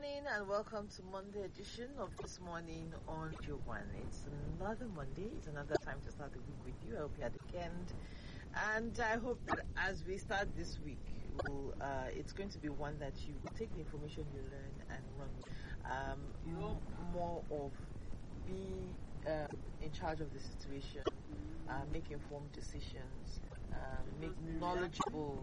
morning and welcome to Monday edition of This Morning on Radio 1. It's another Monday. It's another time to start the week with you. I hope you had a weekend. And I hope that as we start this week, it's going to be one that you will take the information you learn and run more of be in charge of the situation, make informed decisions, make knowledgeable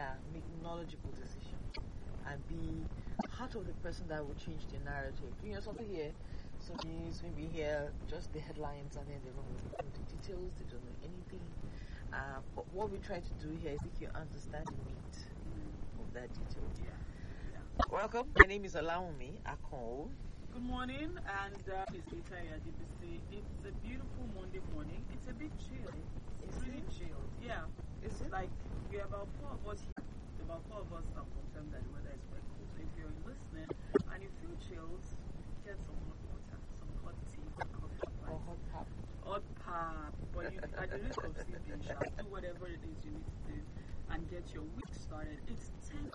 decisions, and be part of the person that will change the narrative. You know, something here, some news, maybe here, just the headlines, and then they don't know the details, they don't know anything. But what we try to do here is make you understand the meat of that detail. Welcome. My name is Alawumi Akon. Good morning, and it's Itaya DBC. It's a beautiful Monday morning. It's a bit chill. It's really chill. Yeah. Is it? Like, we're about 4 of us here. About 4 of us have confirmed that the weather is quite cool. So if you're listening and you feel chilled, get some hot water, some hot tea, hot coffee. Or hot pap. Hot pap. But you, at the risk of sleeping, you shall do whatever it is you need to do and get your week started. It's 10th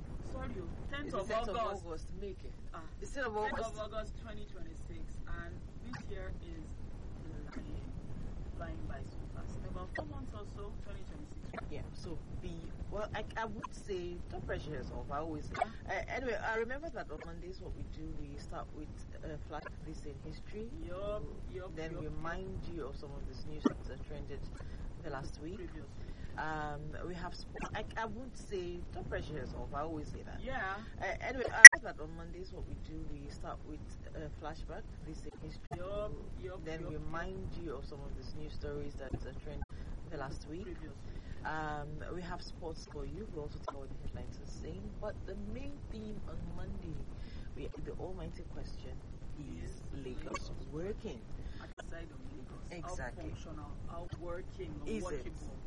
of August. Make it. Instead of August. 10th of August 2026, and this year is flying by so fast. In about 4 months or so, 2026. Yeah, so I would say, don't pressure yourself. I always say. Anyway, I remember that on Mondays, what we do, we start with flash this in history. Then remind you of some of this news that trended the last week. We have I would say, don't pressure yourself. I always say that. Yeah. Anyway, I remember that on Mondays, what we do, we start with flashback this in history. Then remind you of some of these news stories that trended the last week. We have sports for you. We also tell what the headlines are saying. But the main theme on Monday, the almighty question is Lagos working? Aside of Lagos, exactly. How functional, how working, is workable.